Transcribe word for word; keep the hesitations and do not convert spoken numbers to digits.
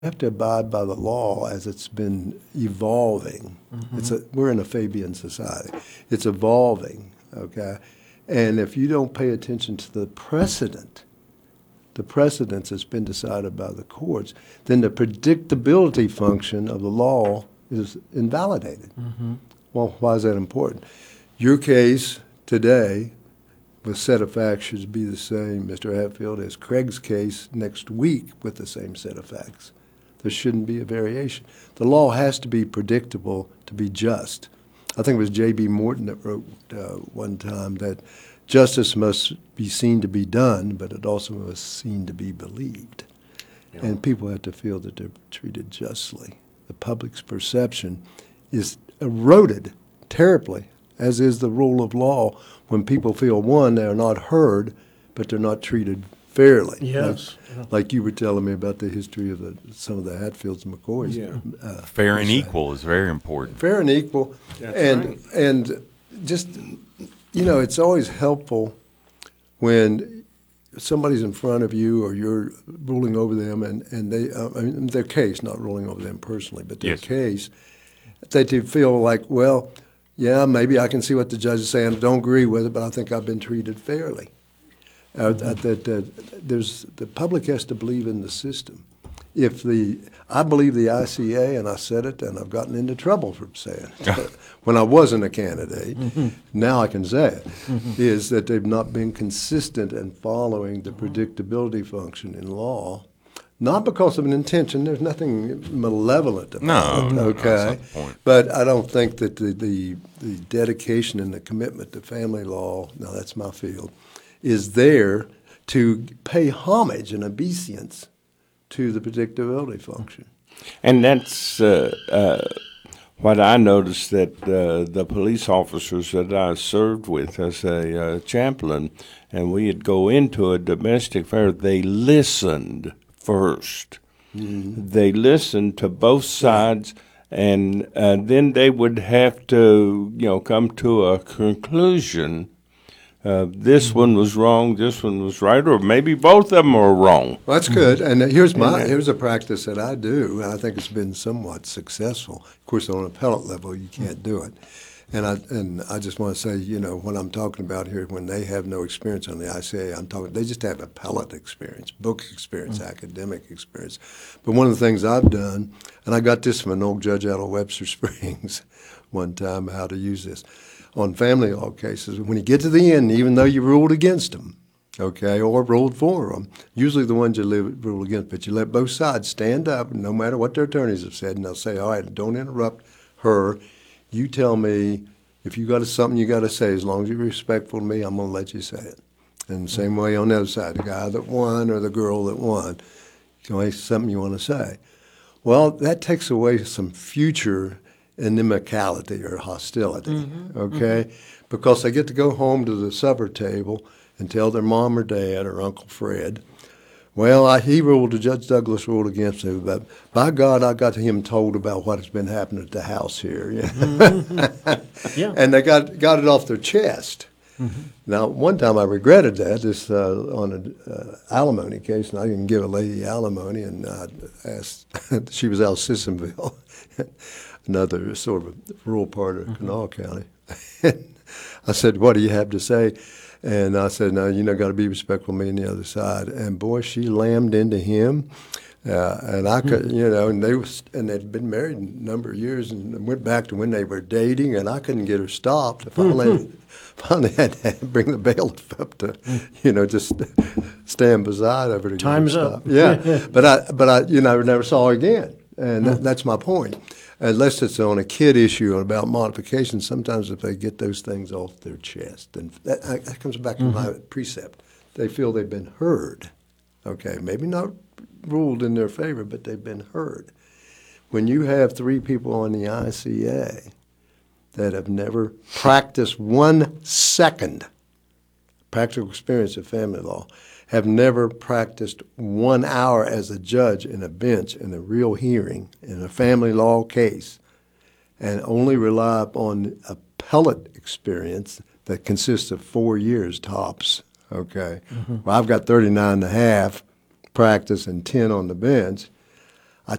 have to abide by the law as it's been evolving. Mm-hmm. It's a, we're in a Fabian society. It's evolving, okay? And if you don't pay attention to the precedent, the precedence that's been decided by the courts, then the predictability function of the law is invalidated. Mm-hmm. Well, why is that important? Your case today, the set of facts should be the same, Mister Hatfield, as Craig's case next week with the same set of facts. There shouldn't be a variation. The law has to be predictable to be just. I think it was J B. Morton that wrote uh, one time that justice must be seen to be done, but it also must be seen to be believed. Yeah. And people have to feel that they're treated justly. The public's perception is eroded terribly, as is the rule of law, when people feel, one, they're not heard, but they're not treated fairly. Yes. Like, yeah. like you were telling me about the history of the, some of the Hatfields and McCoys. Yeah. Uh, Fair and equal is very important. Fair and equal. That's and right. and just, you know, it's always helpful when somebody's in front of you or you're ruling over them and, and they, uh, I mean, their case, not ruling over them personally, but their Yes. case, that they feel like, well, yeah, maybe I can see what the judge is saying. I don't agree with it, but I think I've been treated fairly. Uh, that that uh, there's the public has to believe in the system. If the I believe the I C A, and I said it, and I've gotten into trouble for saying it when I wasn't a candidate. Mm-hmm. Now I can say it. Mm-hmm. Is that they've not been consistent in following the predictability function in law, not because of an intention. There's nothing malevolent about No, it. no, Okay, that's not the point. But I don't think that the, the the dedication and the commitment to family law. Now that's my field. Is there to pay homage and obeisance to the predictability function. And that's uh, uh, what I noticed that uh, the police officers that I served with as a uh, chaplain, and we'd go into a domestic affair, they listened first. Mm-hmm. They listened to both sides, and uh, then they would have to, you know, come to a conclusion. Uh, this one was wrong, this one was right, or maybe both of them are wrong. Well, that's good. And here's my here's a practice that I do, and I think it's been somewhat successful. Of course, on an appellate level, you can't do it. And I and I just want to say, you know, what I'm talking about here, when they have no experience on the I C A, I'm talking, they just have appellate experience, book experience, mm-hmm. academic experience. But one of the things I've done, and I got this from an old judge out of Webster Springs one time, how to use this. On family law cases, when you get to the end, even though you ruled against them, okay, or ruled for them, usually the ones you live, rule against, but you let both sides stand up, no matter what their attorneys have said, and they'll say, all right, don't interrupt her. You tell me if you got something you got to say. As long as you're respectful to me, I'm going to let you say it. And the same way on the other side, the guy that won or the girl that won, you know, something you want to say. Well, that takes away some future inimicality or hostility, mm-hmm, okay? Mm-hmm. Because they get to go home to the supper table and tell their mom or dad or Uncle Fred, well, I, he ruled, Judge Douglas ruled against me, but by God, I got him told about what has been happening at the house here. Yeah. Mm-hmm. Yeah. And they got got it off their chest. Mm-hmm. Now, one time I regretted that, this uh, on an uh, alimony case, and I didn't give a lady alimony, and I asked, she was out of Sissonville, another sort of rural part of mm-hmm. Kanawha County. I said, what do you have to say? And I said, no, you know, got to be respectful of me on the other side. And boy, she lammed into him. Uh, and I could, mm-hmm. you know, and they was, and they'd been married a number of years and went back to when they were dating, and I couldn't get her stopped. Finally, mm-hmm. finally had to bring the bailiff up to, you know, just stand beside her to Time's get her up. stopped. Yeah, but I, but I, you know, never saw her again, and mm-hmm. that, that's my point. Unless it's on a kid issue about modification, sometimes if they get those things off their chest, and that, that comes back to mm-hmm. my precept, they feel they've been heard. Okay, maybe not ruled in their favor, but they've been heard. When you have three people on the I C A that have never practiced one second practical experience of family law, have never practiced one hour as a judge in a bench in a real hearing in a family law case, and only rely upon appellate experience that consists of four years tops, okay? Mm-hmm. Well, I've got thirty-nine and a half practice and ten on the bench.